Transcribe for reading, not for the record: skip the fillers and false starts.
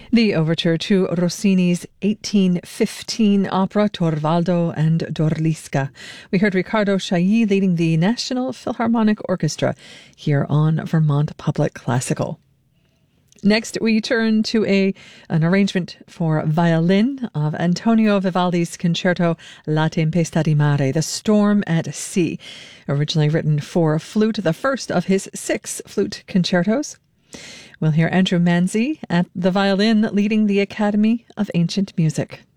The overture to Rossini's 1815 opera Torvaldo and Dorlisca. We heard Riccardo Chailly leading the National Philharmonic Orchestra here on Vermont Public Classical. Next, we turn to an arrangement for violin of Antonio Vivaldi's concerto La Tempesta di Mare, The Storm at Sea, originally written for flute, the first of his 6 flute concertos. We'll hear Andrew Manzi at the violin leading the Academy of Ancient Music.